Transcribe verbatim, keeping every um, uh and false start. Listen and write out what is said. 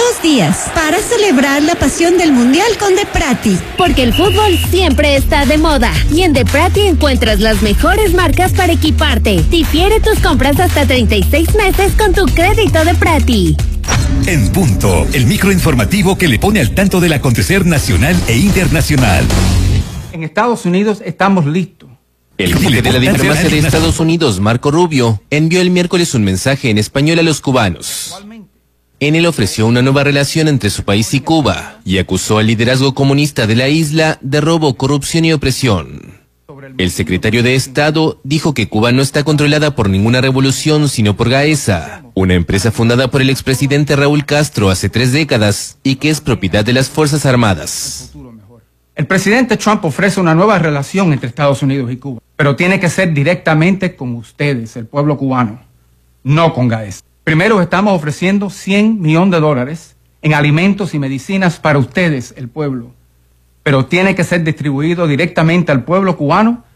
dos días para celebrar la pasión del Mundial con Deprati. Porque el fútbol siempre está de moda y en Deprati encuentras las mejores marcas para equiparte. Difiere tus compras hasta treinta y seis meses con tu crédito Deprati. En punto, el microinformativo que le pone al tanto del acontecer nacional e internacional. En Estados Unidos estamos listos. El jefe de la diplomacia de Estados Unidos, Marco Rubio, envió el miércoles un mensaje en español a los cubanos. En él ofreció una nueva relación entre su país y Cuba y acusó al liderazgo comunista de la isla de robo, corrupción y opresión. El secretario de Estado dijo que Cuba no está controlada por ninguna revolución, sino por Gaesa, una empresa fundada por el expresidente Raúl Castro hace tres décadas y que es propiedad de las Fuerzas Armadas. El presidente Trump ofrece una nueva relación entre Estados Unidos y Cuba, pero tiene que ser directamente con ustedes, el pueblo cubano, no con Gaesa. Primero estamos ofreciendo cien millones de dólares en alimentos y medicinas para ustedes, el pueblo, pero tiene que ser distribuido directamente al pueblo cubano